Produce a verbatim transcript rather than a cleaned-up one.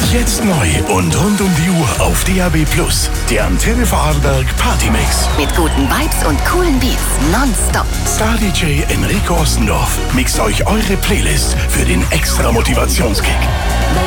Jetzt neu und rund um die Uhr auf D A B Plus. Der Antenne Vorarlberg Partymix. Mit guten Vibes und coolen Beats. Nonstop. Star-D J Enrico Ossendorf mixt euch eure Playlist für den extra Motivationskick.